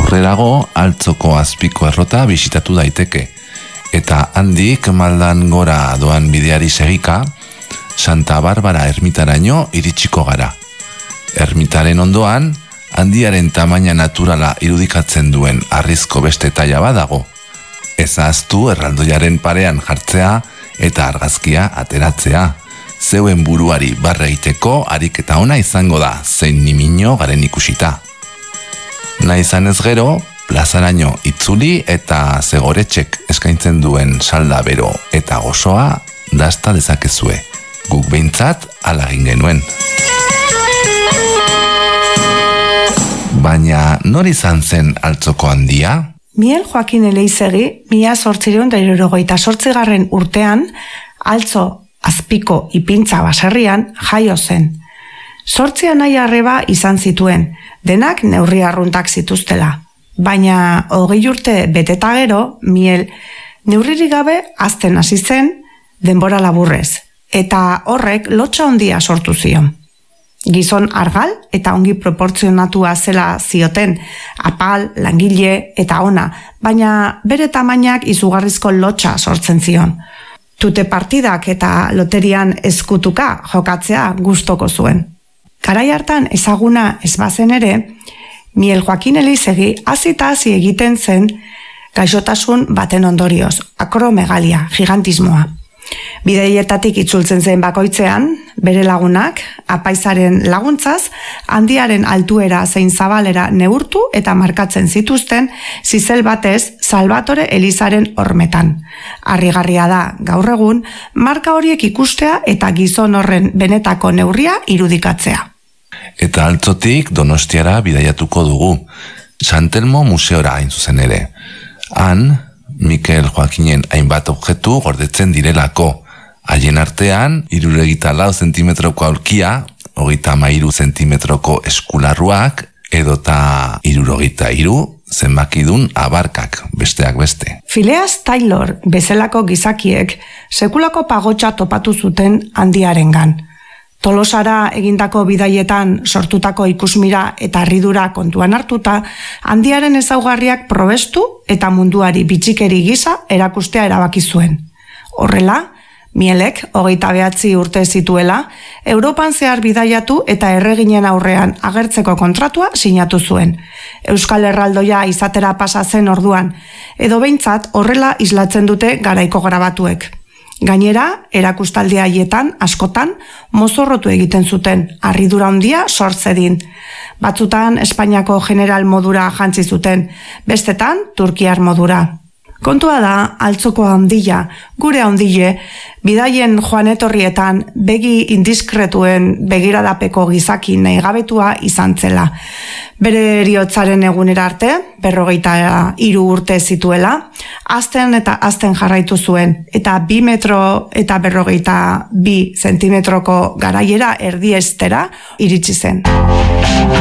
Aurrerago Altzoko azpiko errota bisitatu daiteke, eta handik maldan gora doan bideari segika, Santa Barbara ermitaraino iritsiko gara. Ermitaren ondoan, handiaren tamaina naturala irudikatzen duen harrizko beste taila badago. Ez ahaztu erraldoiaren parean jartzea eta argazkia ateratzea. Zeuen buruari barre egiteko ariketa ona izango da, zein nimino garen ikusita. Nahi izanez gero, plazaraino itzuli eta zegoretxek eskaintzen duen salda bero eta gozoa dasta dezakezue. Guk behintzat hala egin genuen. Baina nor izan zen Altzoko handia? Miel Joakin Eleizegi, 1888 urtean, Altzo azpiko ipintza baserrian jaio zen. 8 anai arreba izan zituen, denak neurri arruntak zituztela. Baina 20 urte beteta gero, Miel neurririk gabe hazten hasi zen denbora laburrez, eta horrek lotsa handia sortu zion. Gizon argal eta ongi proportzionatua zela zioten, apal, langile eta ona, baina bere tamainak izugarrizko lotsa sortzen zion. Tute partidak eta loterian eskutuka jokatzea gustoko zuen. Garai hartan ezaguna ez bazen ere, Miel Joakin Eleizegi hasi egiten zen gaixotasun baten ondorioz, akromegalia, gigantismoa. Bidaietatik itzultzen zen bakoitzean, bere lagunak, apaizaren laguntzaz, handiaren altuera zein zabalera neurtu eta markatzen zituzten, zizel batez Salvatore elizaren hormetan. Harrigarria da, gaur egun, marka horiek ikustea eta gizon horren benetako neurria irudikatzea. Eta Altzotik Donostiara bidaiatuko dugu, San Telmo museora hain zuzen ere. Han, Mikel Joakinen hainbat objektu gordetzen direlako. Haien artean, 64 zentimetroko aulkia, 33 zentimetroko eskularruak, edota 63 zenbakidun abarkak, besteak beste. Phileas Taylor bezalako gizakiek sekulako pagotxa topatu zuten handiarengan. Tolosara egindako bidaietan sortutako ikusmira eta harridura kontuan hartuta, handiaren ezaugarriak probestu eta munduari bitxikeri gisa erakustea erabaki zuen. Horrela, Mielek 29 urte zituela, Europan zehar bidaiatu eta erreginen aurrean agertzeko kontratua sinatu zuen. Euskal Herraldoia izatera pasa zen orduan, edo behintzat horrela islatzen dute garaiko grabatuek. Gainera, erakustaldi haietan, askotan, mozorrotu egiten zuten, harridura handia sortzedin. Batzutan, Espainiako general modura jantzi zuten, bestetan, Turkiar modura. Kontua da, Altzoko handia, gure handile, bidaien joan etorrietan begi indiskretuen begiradapeko gizaki nahigabetua izan zela. Bere heriotzaren egunera arte, 43 urte zituela, hazten eta hazten jarraitu zuen, eta 2 metro eta 42 zentimetroko garaiera erdiestera iritsi zen.